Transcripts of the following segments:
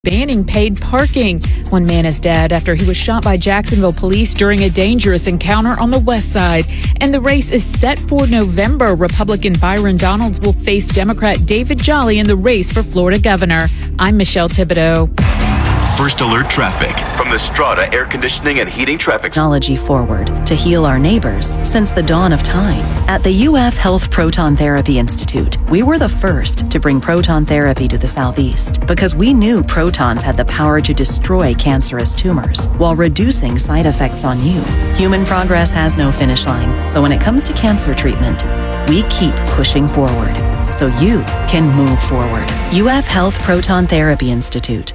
banning paid parking. One man is dead after he was shot by Jacksonville police during a dangerous encounter on the west side. And the race is set for November. Republican Byron Donalds will face Democrat David Jolly in the race for Florida governor. I'm Michelle Thibodeau. First Alert Traffic from the Strata Air Conditioning and Heating Traffic. Technology forward to heal our neighbors since the dawn of time. At the UF Health Proton Therapy Institute, we were the first to bring proton therapy to the Southeast because we knew protons had the power to destroy cancerous tumors while reducing side effects on you. Human progress has no finish line, so when it comes to cancer treatment, we keep pushing forward so you can move forward. UF Health Proton Therapy Institute.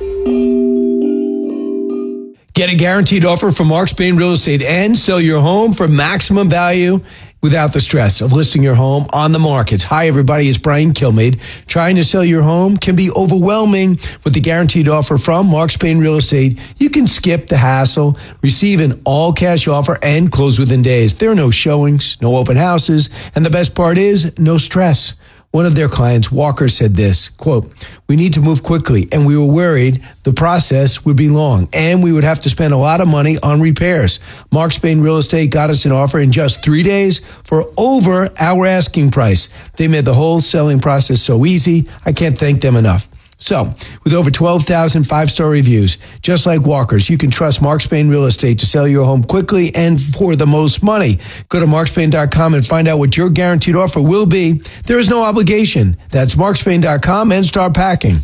Get a guaranteed offer from Mark Spain Real Estate and sell your home for maximum value without the stress of listing your home on the market. Hi, everybody. It's Brian Kilmeade. Trying to sell your home can be overwhelming. With the guaranteed offer from Mark Spain Real Estate, you can skip the hassle, receive an all-cash offer, and close within days. There are no showings, no open houses, and the best part is no stress. One of their clients, Walker, said this, quote, "We need to move quickly, and we were worried the process would be long, and we would have to spend a lot of money on repairs. Mark Spain Real Estate got us an offer in just 3 days for over our asking price. They made the whole selling process so easy. I can't thank them enough." So, with over 12,000 five-star reviews, just like Walker's, you can trust Mark Spain Real Estate to sell your home quickly and for the most money. Go to markspain.com and find out what your guaranteed offer will be. There is no obligation. That's markspain.com and start packing.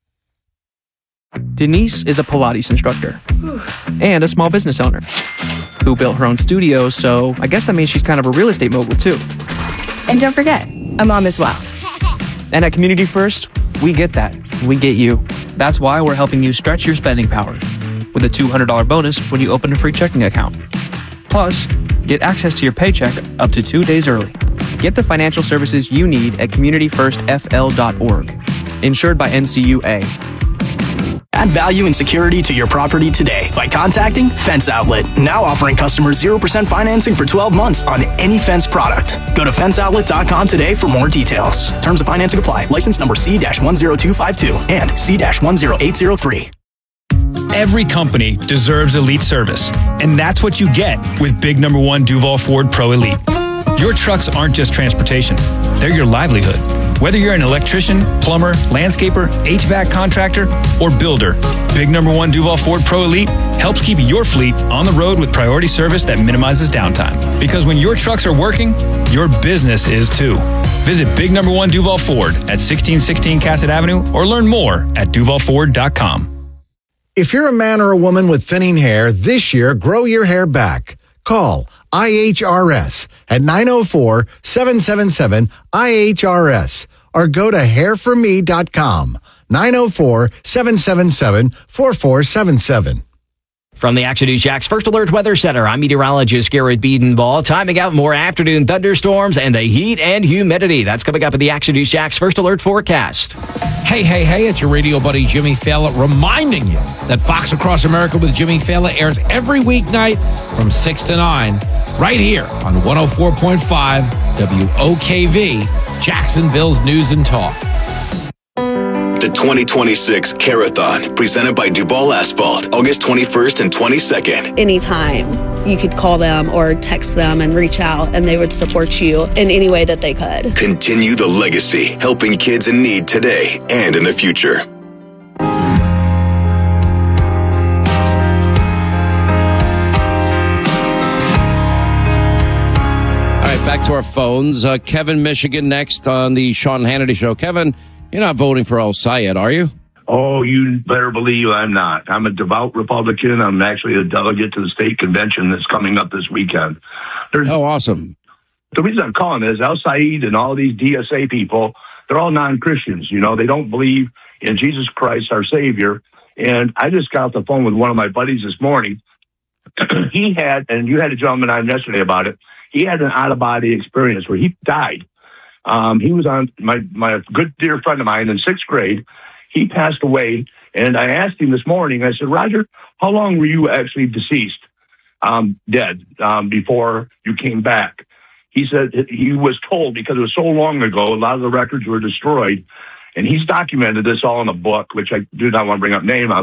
Denise is a Pilates instructor and a small business owner who built her own studio, so I guess that means she's kind of a real estate mogul too. And don't forget, a mom as well. And at Community First, we get that. We get you. That's why we're helping you stretch your spending power with a $200 bonus when you open a free checking account. Plus, get access to your paycheck up to 2 days early. Get the financial services you need at communityfirstfl.org. Insured by NCUA. Add value and security to your property today by contacting Fence Outlet. Now offering customers 0% financing for 12 months on any Fence product. Go to fenceoutlet.com today for more details. Terms of financing apply. License number C-10252 and C-10803. Every company deserves elite service, and that's what you get with Big Number 1 Duval Ford Pro Elite. Your trucks aren't just transportation. They're your livelihood. Whether you're an electrician, plumber, landscaper, HVAC contractor, or builder, Big Number 1 Duval Ford Pro Elite helps keep your fleet on the road with priority service that minimizes downtime. Because when your trucks are working, your business is too. Visit Big Number 1 Duval Ford at 1616 Cassett Avenue or learn more at duvalford.com. If you're a man or a woman with thinning hair, this year, grow your hair back. Call IHRS at 904-777-IHRS or go to hairforme.com, 904-777-4477. From the Action News Jax First Alert Weather Center, I'm meteorologist Garrett Biedenball. Timing out more afternoon thunderstorms and the heat and humidity. That's coming up in the Action News Jax First Alert forecast. Hey, it's your radio buddy Jimmy Fallon reminding you that Fox Across America with Jimmy Fallon airs every weeknight from 6 to 9 right here on 104.5 WOKV, Jacksonville's News and Talk. The 2026 Carathon, presented by Duval Asphalt, August 21st and 22nd. Anytime you could call them or text them and reach out, and they would support you in any way that they could. Continue the legacy, helping kids in need today and in the future. All right, back to our phones. Kevin, Michigan, next on the Sean Hannity Show. Kevin, you're not voting for El Sayed, are you? Oh, you better believe I'm not. I'm a devout Republican. I'm actually a delegate to the state convention that's coming up this weekend. Awesome. The reason I'm calling is El Sayed and all these DSA people, they're all non-Christians. You know, they don't believe in Jesus Christ, our Savior. And I just got off the phone with one of my buddies this morning. He had, and you had a gentleman on yesterday about it, he had an out-of-body experience where he died. He was on my good dear friend of mine in 6th grade. He passed away, and I asked him this morning, I said, Roger, how long were you actually deceased, dead, before you came back? He said he was told, because it was so long ago, a lot of the records were destroyed, And he's documented this all in a book, which I do not want to bring up name.